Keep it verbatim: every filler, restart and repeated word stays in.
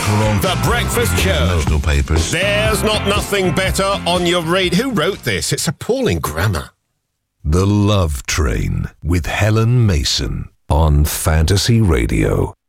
wrong. The Breakfast Show. National papers. There's not nothing better on your radio. Who wrote this? It's appalling grammar. The Love Train with Helen Mason on Fantasy Radio.